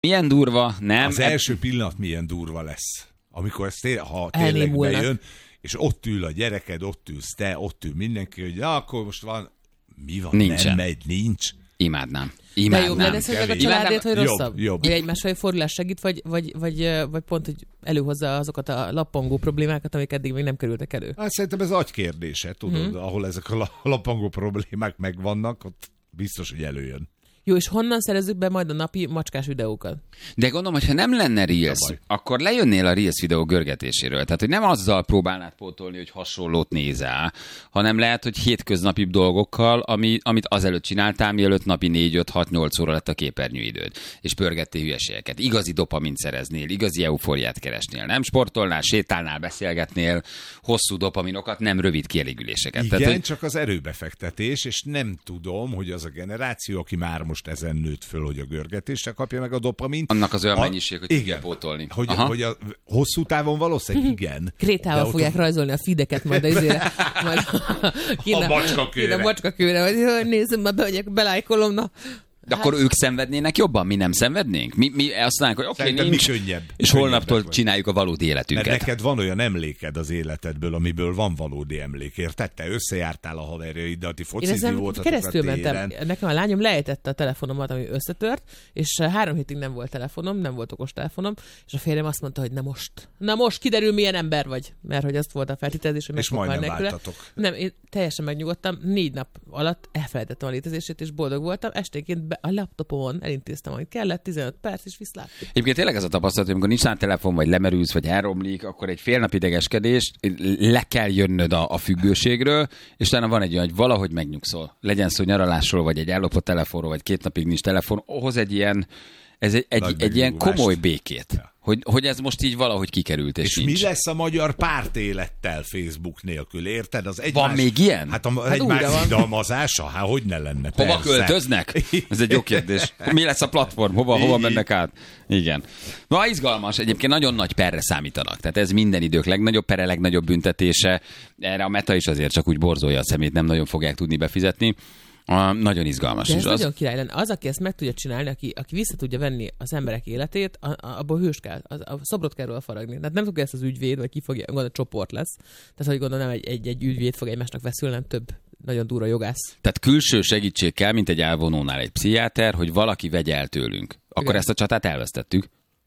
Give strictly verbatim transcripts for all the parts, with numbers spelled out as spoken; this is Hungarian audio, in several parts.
Milyen durva, nem? Az első pillanat milyen durva lesz. Amikor ez tényleg, ha tényleg bejön, és ott ül a gyereked, ott ülsz te, ott ül mindenki, hogy ja, akkor most van, mi van, Nincsen. nem megy, nincs. Imádnám. Imádnám. De jobb lenne szerinted a családét, hogy rosszabb? Jobb, jobb. Vagy egymásra fordulás segít, vagy, vagy, vagy, vagy pont, hogy előhozza azokat a lappangó problémákat, amik eddig még nem kerültek elő? Hát szerintem ez agykérdése, tudod, hmm. ahol ezek a lappangó problémák megvannak, ott biztos, hogy előjön. Jó, és honnan szerezzük be majd a napi macskás videókat? De gondolom, hogy ha nem lenne Reels, akkor lejönnél a Reels videó görgetéséről. Tehát, hogy nem azzal próbálnád pótolni, hogy hasonlót nézel, hanem lehet, hogy hétköznapi dolgokkal, ami, amit azelőtt csináltál, mielőtt napi négy öt hat nyolc óra lett a képernyőidőd. És pörgettél hülyeségeket. Igazi dopamint szereznél, igazi eufóriát keresnél. Nem sportolnál, sétálnál, beszélgetnél, hosszú dopaminokat, nem rövid kielégüléseket. Igen, Tehát, hogy... csak az erőbefektetés, és nem tudom, hogy az a generáció, aki már most ezen nőtt föl, hogy a görgetésre kapja meg a dopamint. Annak az olyan a... mennyiség, hogy tudja pótolni. Hogy, hogy a hosszú távon valószínűleg igen. Krétával fogják ott... rajzolni a feedeket majd azért. Majd a macskakőre. A macskakőre, hogy nézzem, már bemegyek, belájkolom, na. De hát... akkor ők szenvednének jobban, mi nem szenvednénk? Mi, mi azt mondjuk, hogy oké, okay, nincs, könnyebb, és holnaptól csináljuk a valódi életünket. Mert neked van olyan emléked az életedből, amiből van valódi emlék, érted? Te összejártál a haverjaiddal, ti focizni voltatok keresztül a téren. mentem. Nekem a lányom lejtette a telefonomat, ami összetört, és három hétig nem volt telefonom, nem volt okos telefonom, és a férjem azt mondta, hogy na most, na most kiderül, milyen ember vagy. Mert hogy azt volt a feltételezés, hogy és majdnem váltatok. Nem, én teljesen megnyugodtam, négy nap alatt elfelejtettem a létezését, és boldog voltam. Esténként be, a laptopon elintéztem, amit kellett, tizenöt perc, és viszlát. Egyébként tényleg ez a tapasztalat, hogy amikor nincs rá telefon, vagy lemerülsz, vagy elromlik, akkor egy fél nap idegeskedés, le kell jönnöd a, a függőségről, és utána van egy olyan, hogy valahogy megnyugszol. Legyen szó nyaralásról, vagy egy ellopott telefonról, vagy két napig nincs telefon, ahhoz egy ilyen, ez egy, egy, egy ilyen komoly békét. Ja. Hogy, hogy ez most így valahogy kikerült, és, és nincs. mi lesz a magyar pártélettel Facebook nélkül, érted? Az egymás, van még ilyen? Hát a hát egymás vidalmazása? Hát hogy ne lenne? Hova persze. Költöznek? Ez egy jó kérdés. Mi lesz a platform? Hova, hova mennek át? Igen. Na, izgalmas. Egyébként nagyon nagy perre számítanak. Tehát ez minden idők legnagyobb pere, legnagyobb büntetése. Erre a Meta is azért csak úgy borzolja a szemét, nem nagyon fogják tudni befizetni. Uh, nagyon izgalmas. De ez is az... nagyon király lenne. Az, aki ezt meg tudja csinálni, aki, aki vissza tudja venni az emberek életét, a, a, abból hős kell. A, a szobrot kell róla faragni. Tehát nem tudja ezt az ügyvéd, vagy ki fogja, gondolom, csoport lesz. Tehát, hogy gondolom, nem egy, egy, egy ügyvéd fog egymásnak veszülni, nem több nagyon durva jogász. Tehát külső segítség kell, mint egy elvonónál egy pszichiáter, hogy valaki vegye el tőlünk. Akkor igen. Ezt a csatát elvesztettük.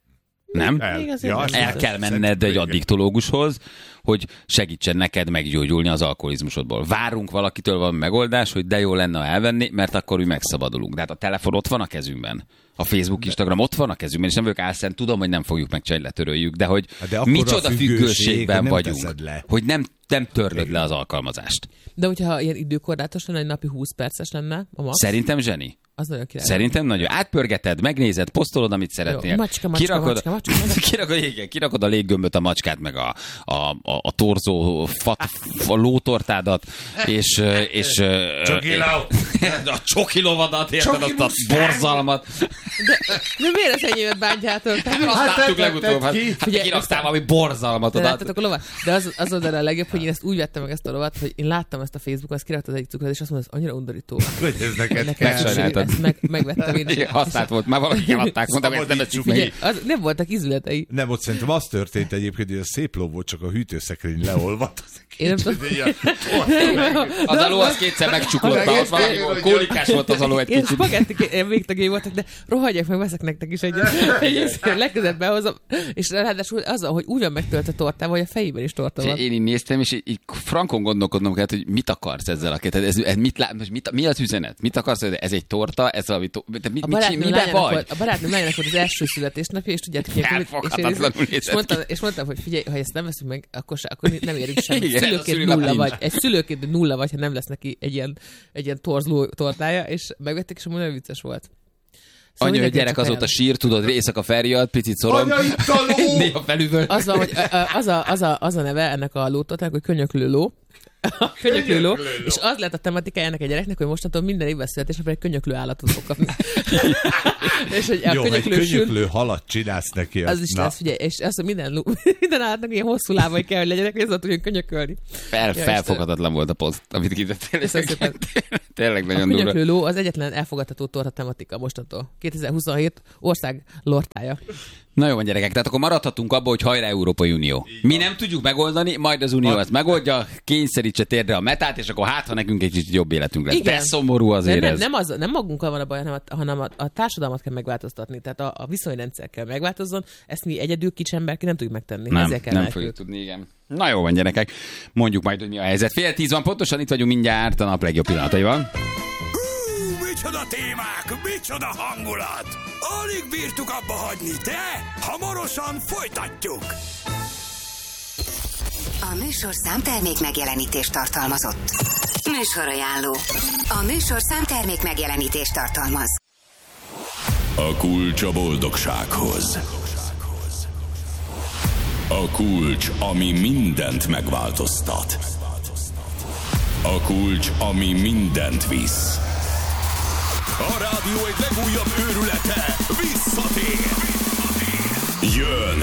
Nem? El, ja, el kell menned egy addiktológushoz, hogy segítsen neked meggyógyulni az alkoholizmusodból. Várunk valakitől valami megoldás, hogy de jó lenne, ha elvenni, mert akkor mi megszabadulunk. De hát a telefon ott van a kezünkben. A Facebook, Instagram ott van a kezünkben, és nem vagyok álszent, tudom, hogy nem fogjuk megcsinálni, letöröljük, de hogy de micsoda függőségben vagyunk, le. hogy nem, nem törlöd le az alkalmazást. De hogyha ilyen időkorlátos lenne, egy napi húsz perces lenne a max. Szerintem zseni. Az nagyon király. Szerintem nagyon. Átpörgeted, megnézed, posztolod, amit szeretnél. Jó, macska, macska, kirakod, macska, macska, macska. kirakod, igen, kirakod a léggömböt, a macskát, meg a, a, a, a torzó fat, a lótortádat, és... és Csokiló! A csokilovadat, érted, azt a borzalmat. De, de miért az enyémet bántjátok? Azt láttuk legutóbb, hát kiraktál valami borzalmat oda. Láttátok a lovat? De az, az oda a legjobb, hogy én ezt úgy vettem meg ezt a lovat, hogy én láttam ezt a Facebookon, ezt kiraktad egyik cukrot, és azt mondom, ez annyira undorító. Hogy ez neked kell. Ezt meg, megvettem én. Igen, használt volt, már valaki eladták, mondtam, hogy nem ezt meg. Nem voltak ízületei. Nem, ott szerintem az történt egyébként, hogy a szép ló volt, csak a hűtőszekrény leolvadt. Én nem tudom. Az a ló az kétszer megcsuklott, ott valami volt, kólikás volt az a ló egy Én kicsit. spagetti végtagjai voltak, de rohagyják meg, veszek nektek is egyet. Egyébként legközelebb behozom, és ráadásul az, hogy úgy van megtölt a tortával, hogy a fejében is torta van. Én így néztem, és így, így frankon gondolkodnom kellett, hogy mit akarsz ezzel a két. Ez, ez mit, lát, mit, mi az üzenet? Mit akarsz? Ez egy torta? Ez valami to... mit, mit, mit, miben vagy? Volt, a barátnőm lányának volt az első születésnapja, és tudjátok, hogy elfoghatatlanul és, és, és mondtam, hogy figyelj, ha ezt nem veszünk meg, akkor, se, akkor nem érünk semmit. Szülőként nulla vagy. Egy szülőként nulla vagy, ha nem lesz neki egy ilyen, egy ilyen torzló tortája, és megvették, és nagyon vicces volt. Szóval anya, hogy gyerek azóta sír, tudod, éjszaka felriad, picit szorom. Néha felüvöl. Az, hogy az, a, az, a, az a neve ennek a lótortának, hogy könyöklő ló. a könyöklő ló, és az lett a tematikája ennek a gyereknek, hogy mostantól minden évben születésnapra egy könyöklő állatot fog kapni. És hogy a jó, könyöklő, egy könyöklő halat csinálsz neki. Az, az is lesz, figyelj, és azt, hogy minden, minden állatnak ilyen hosszú lábai kell, hogy legyenek, hogy ezzel tudjunk könyökölni. Fel, ja, felfogadatlan volt a poszt, amit kitettél. Tényleg nagyon durva. A könyöklő ló az egyetlen elfogadható torta tematika mostantól. kétezer-huszonhét ország lortája. Na jó van, gyerekek, tehát akkor maradhatunk abba, hogy hajrá Európai Unió. Mi nem tudjuk megoldani, majd az Unió ezt megoldja, kényszerítse térdre a metát, és akkor hát, ha nekünk egy kicsit jobb életünk lesz. De szomorú azért nem, ez. Nem, nem, az, nem magunkkal van a baj, hanem a, hanem a, a társadalmat kell megváltoztatni. Tehát a, a viszonyrendszer kell megváltozzon. Ezt mi egyedül kicsi emberként nem tudjuk megtenni. Nem, Ezért kell nem fogjuk tudni, igen. Na jó van, gyerekek, mondjuk majd, hogy mi a helyzet. Fél tíz van pontosan, itt vagyunk mindjárt a nap legjobb pillanataival. Micsoda témák, micsoda hangulat! Alig bírtuk abba hagyni, de hamarosan folytatjuk! A műsorszám termék megjelenítést tartalmazott. Műsorajánló. A műsorszám termék megjelenítést tartalmaz. A kulcs a boldogsághoz. A kulcs, ami mindent megváltoztat. A kulcs, ami mindent visz. A rádió egy legújabb őrülete visszatér. Jön.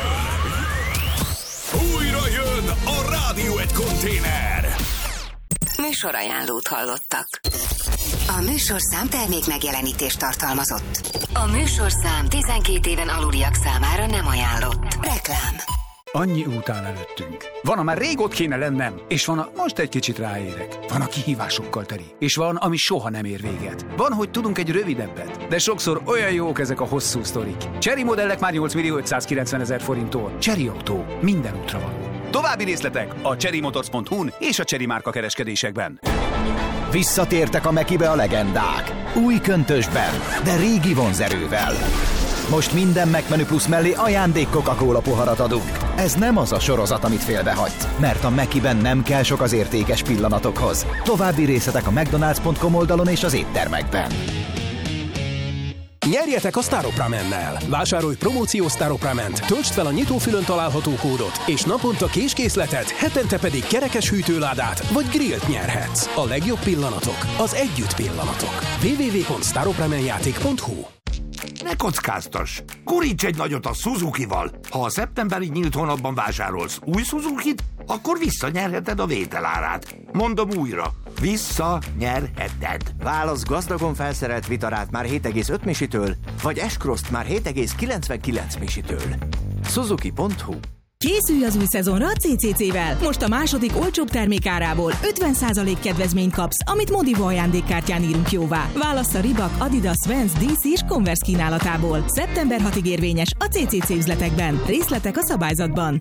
Újra jön a Rádió egy konténer. Műsorajánlót hallottak. A műsorszám termék megjelenítést tartalmazott. A műsorszám tizenkét éven aluliak számára nem ajánlott. Reklám. Annyi út áll előttünk. Van, a már rég ott kéne lennem, és van, a most egy kicsit ráérek. Van, a kihívásokkal teli, és van, ami soha nem ér véget. Van, hogy tudunk egy rövidebbet, de sokszor olyan jók ezek a hosszú sztorik. Chery modellek már nyolc millió ötszázkilencven ezer forinttól. Chery Autó. Minden útra való. További részletek a chery motors pont hu-n és a Chery márka kereskedésekben. Visszatértek a Mekibe a legendák. Új köntösben, de régi vonzerővel. Most minden McMenü Plus mellé ajándék Coca-Cola poharat adunk. Ez nem az a sorozat, amit félbehagysz, mert a Mekiben nem kell sok az értékes pillanatokhoz. További részletek a mcdonalds pont com oldalon és az éttermekben. Nyerjetek a Staropramennel! Vásárolj promóciós Staroprament, töltsd fel a nyitófülön található kódot, és naponta késkészletet, hetente pedig kerekes hűtőládát vagy grillt nyerhetsz. A legjobb pillanatok, az együtt pillanatok. double-u double-u double-u pont staropramennjáték pont hu. Ne kockáztass! Guríts egy nagyot a Suzukival! Ha a szeptemberi nyílt hónapban vásárolsz új Suzukit, akkor visszanyerheted a vételárát. Mondom újra, visszanyerheted. Válasz gazdagon felszerelt Vitarát már hét egész öt misitől, vagy S-Cross-t már hét egész kilencvenkilenc misitől. Suzuki pont hu. Készülj az új szezonra a cé cé cé-vel. Most a második olcsóbb termékárából ötven százalék kedvezményt kapsz, amit Modivo ajándékkártyán írunk jóvá. Válassz a Reebok, Adidas, Vans, dé cé és Converse kínálatából. szeptember hatodikáig érvényes a cé cé cé üzletekben. Részletek a szabályzatban.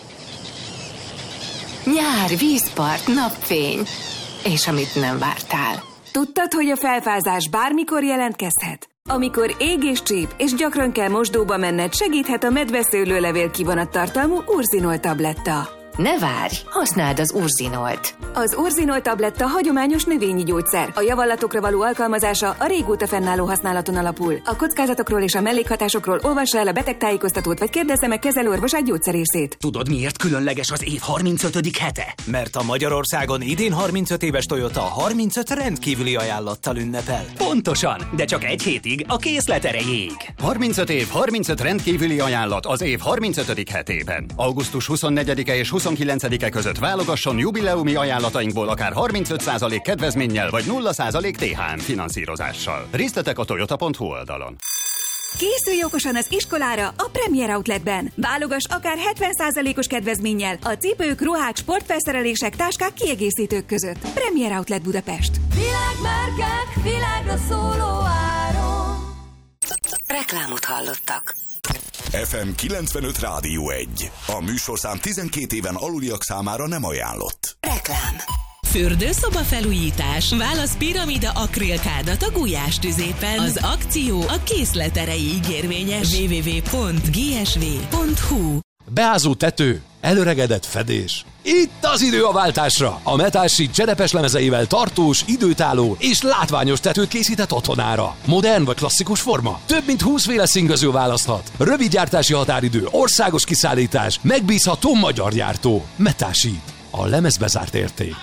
Nyár, vízpart, napfény. És amit nem vártál. Tudtad, hogy a felfázás bármikor jelentkezhet? Amikor ég és csíp, és gyakran kell mosdóba menned, segíthet a medveszőlőlevél kivonattartalmú Urzinol tabletta. Ne várj, használd az Urzinolt. Az Urzinol tabletta hagyományos növényi gyógyszer. A javallatokra való alkalmazása a régóta fennálló használaton alapul. A kockázatokról és a mellékhatásokról olvassa el a betegtájékoztatót, vagy kérdezze meg kezelőorvosát, gyógyszerészét. Tudod, miért különleges az év harmincötödik hete? Mert a Magyarországon idén harmincöt éves Toyota harmincöt rendkívüli ajánlattal ünnepel. Pontosan, de csak egy hétig a készlet erejéig. harmincöt év, harmincöt rendkívüli ajánlat az év harmincötödik hetében. augusztus huszonnegyedike és huszonkilencedike között válogasson jubileumi ajánlatainkból akár harmincöt százalék kedvezménnyel vagy nulla százalék té há em finanszírozással. Részletek a toyota pont hu oldalon. Készülj okosan az iskolára a Premier Outletben. Válogass akár hetven százalékos kedvezménnyel a cipők, ruhák, sportfelszerelések, táskák, kiegészítők között. Premier Outlet Budapest. Világmárkák, világra szóló áron. Reklámot hallottak. ef em kilencvenöt Rádió egy. A műsorszám tizenkét éven aluliak számára nem ajánlott. Reklám. Fürdőszoba felújítás. Válasz Piramida akrilkádat a Gulyás tüzépen. Az akció a készlet erejéig érvényes. double-u double-u double-u pont gé es vé pont hu. Beázó tető, előregedett fedés. Itt az idő a váltásra! A Metási cserepes lemezeivel tartós, időtálló és látványos tetőt készített otthonára. Modern vagy klasszikus forma? Több mint húsz féle színgaző választhat. Rövid gyártási határidő, országos kiszállítás, megbízható magyar gyártó. Metási, a lemezbe zárt érték.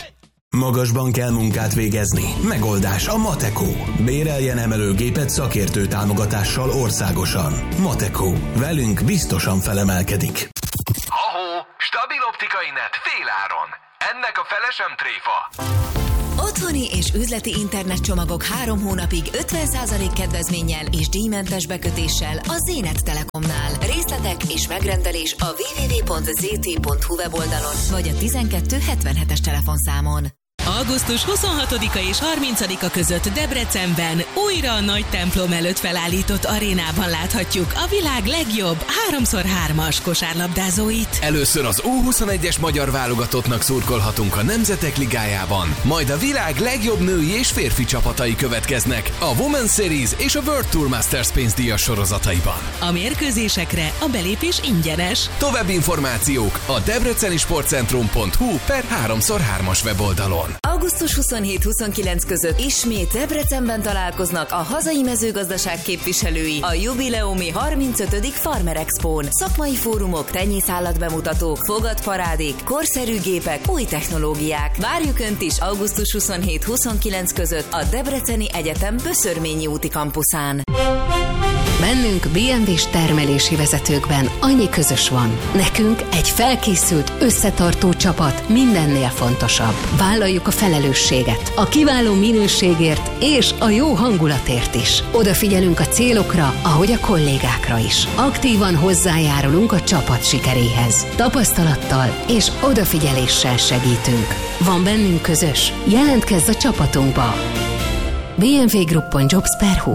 Magasban kell munkát végezni. Megoldás a Mateco. Béreljen emelőgépet szakértő támogatással országosan. Mateco. Velünk biztosan felemelkedik. Ha-ho! Stabil optikai net féláron. Ennek a fele sem tréfa. Otthoni és üzleti internetcsomagok három hónapig ötven százalék kedvezménnyel és díjmentes bekötéssel a Zénet Telekomnál. Részletek és megrendelés a double-u double-u double-u pont zé té pont hu weboldalon vagy a tizenkettő hetvenhetes telefonszámon. Augusztus huszonhatodika és harmincadika között Debrecenben újra a nagy templom előtt felállított arénában láthatjuk a világ legjobb három szor hármas kosárlabdázóit. Először az U huszonegyes magyar válogatottnak szurkolhatunk a Nemzetek Ligájában, majd a világ legjobb női és férfi csapatai következnek a Women's Series és a World Tour Masters pénzdíjas sorozataiban. A mérkőzésekre a belépés ingyenes. További információk a debreceni sportcentrum pont hu per három szor hármas weboldalon. augusztus huszonhét-huszonkilenc között ismét Debrecenben találkoznak a hazai mezőgazdaság képviselői a jubileumi harmincötödik Farmer Expón. Szakmai fórumok, tenyészállatbemutatók, fogadparádék, korszerű gépek, új technológiák. Várjuk Önt is augusztus huszonhét-huszonkilenc között a Debreceni Egyetem Böszörményi úti kampuszán. Bennünk bé em vé-s termelési vezetőkben annyi közös van. Nekünk egy felkészült, összetartó csapat mindennél fontosabb. Vállaljuk a felelősséget, a kiváló minőségért és a jó hangulatért is. Odafigyelünk a célokra, ahogy a kollégákra is. Aktívan hozzájárulunk a csapat sikeréhez. Tapasztalattal és odafigyeléssel segítünk. Van bennünk közös? Jelentkezz a csapatunkba! bé em vé Group pont jobs pont hu.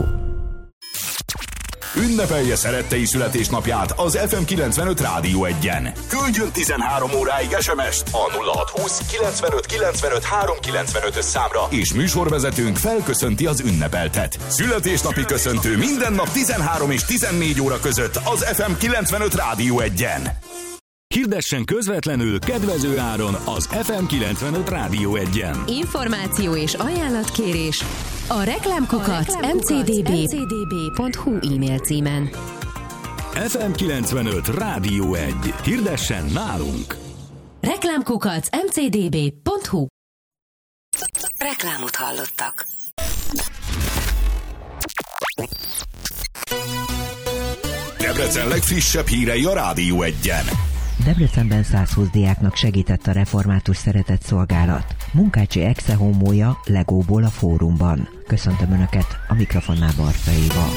Ünnepelje szerettei születésnapját az ef em kilencvenöt Rádió egyen. Küldjön tizenhárom óráig es em est a nulla hat húsz kilencvenöt kilencvenöt háromszázkilencvenötös számra, és műsorvezetőnk felköszönti az ünnepeltet. Születésnapi köszöntő minden nap tizenhárom és tizennégy óra között az ef em kilencvenöt Rádió egyen. Hirdessen közvetlenül kedvező áron az ef em kilencvenöt Rádió egyen. Információ és ajánlatkérés a reklámkukac em cé dé bé pont hu e-mail címen. ef em kilencvenöt Rádió egy. Hirdessen nálunk! reklámkukac em cé dé bé pont hu. Reklámot hallottak. Debrecen legfrissebb hírei a Rádió egyen. Debrecenben százhúsz diáknak segített a református szeretett szolgálat. Munkácsi ex homója Legóból a fórumban. Köszöntöm Önöket, a mikrofonnál Barca Éva.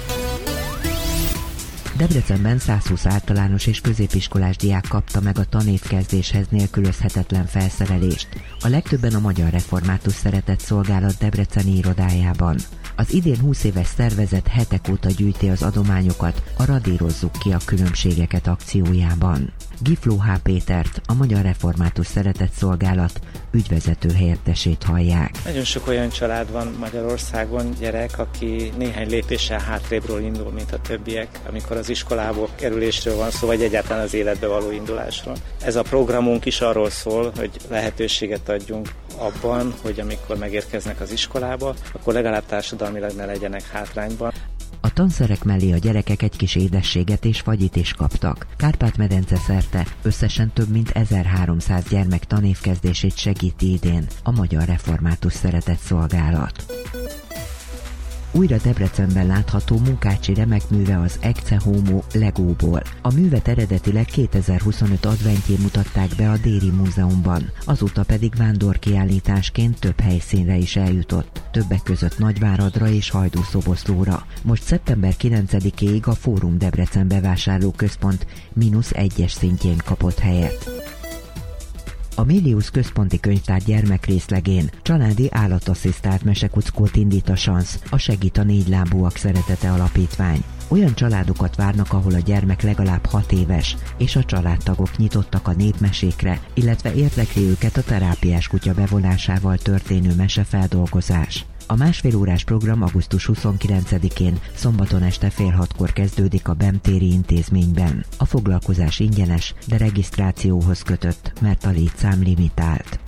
Debrecenben százhúsz általános és középiskolás diák kapta meg a tanévkezdéshez nélkülözhetetlen felszerelést. A legtöbben a Magyar Református Szeretett Szolgálat debreceni irodájában. Az idén húsz éves szervezet hetek óta gyűjti az adományokat a Radírozzuk ki a különbségeket akciójában. Gifló H. Pétert, a Magyar Református Szeretett Szolgálat ügyvezető helyettesét hallják. Nagyon sok olyan család van Magyarországon, gyerek, aki néhány lépéssel hátrébről indul, mint a többiek, amikor az iskolából kerülésről van szó, vagy egyáltalán az életbe való indulásról. Ez a programunk is arról szól, hogy lehetőséget adjunk abban, hogy amikor megérkeznek az iskolába, akkor legalább társadalmilag ne legyenek hátrányban. A tanszerek mellé a gyerekek egy kis édességet és fagyit is kaptak. Kárpát-medence szerte összesen több mint ezerháromszáz gyermek tanévkezdését segíti idén a Magyar Református Szeretett Szolgálat. Újra Debrecenben látható Munkácsi remekműve az Ecce Homo Legóból. A művet eredetileg kétezer-huszonöt adventjén mutatták be a Déri Múzeumban, azóta pedig vándorkiállításként több helyszínre is eljutott, többek között Nagyváradra és Hajdúszoboszlóra. Most szeptember kilencedikéig a Fórum Debrecen bevásárlóközpont mínusz egyes szintjén kapott helyet. A Mélius központi könyvtár gyermekrészlegén családi állatasszisztált mesekuckót indít a Sansz, a Segít a négylábúak szeretete alapítvány. Olyan családokat várnak, ahol a gyermek legalább hat éves, és a családtagok nyitottak a népmesékre, illetve érdekli őket a terápiás kutya bevonásával történő mesefeldolgozás. A másfél órás program augusztus huszonkilencedikén szombaton este fél hatkor kezdődik a Bemtéri intézményben. A foglalkozás ingyenes, de regisztrációhoz kötött, mert a létszám limitált.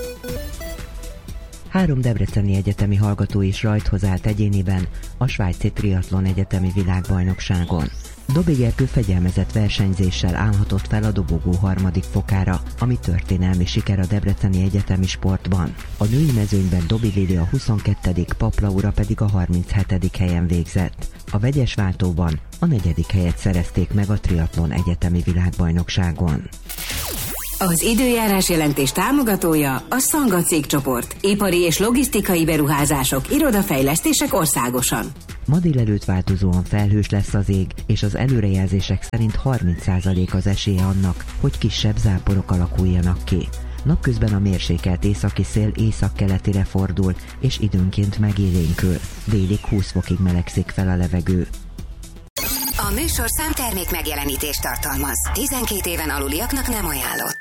Három debreceni egyetemi hallgató is rajthoz állt egyéniben a svájci triatlon egyetemi világbajnokságon. Dobi Gergő fegyelmezett versenyzéssel állhatott fel a dobogó harmadik fokára, ami történelmi siker a Debreceni Egyetemi Sportban. A női mezőnyben Dobi Lili a huszonkettedik, Pap Laura pedig a harminchetedik helyen végzett. A vegyes váltóban a negyedik helyet szerezték meg a triatlon egyetemi világbajnokságon. Az időjárás jelentés támogatója a Szanga cégcsoport. Ipari és logisztikai beruházások, irodafejlesztések országosan. Ma délelőtt változóan felhős lesz az ég, és az előrejelzések szerint harminc százalék az esélye annak, hogy kisebb záporok alakuljanak ki. Napközben a mérsékelt északi szél északkeletire fordul, és időnként megélénkül. Délig húsz fokig melegszik fel a levegő. A műsorszám termék megjelenítést tartalmaz. tizenkét éven aluliaknak nem ajánlott.